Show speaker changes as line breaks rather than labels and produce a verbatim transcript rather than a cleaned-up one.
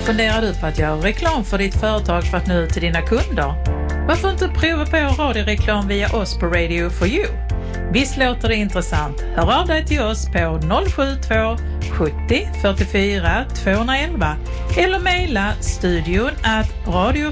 Funderar du på att göra reklam för ditt företag för att nå ut till dina kunder? Varför inte prova på radioreklam via oss på Radio for You? Visst låter det intressant? Hör av dig till oss på noll sju två sjuttio fyrtiofyra tvåhundraelva eller mejla studion at radio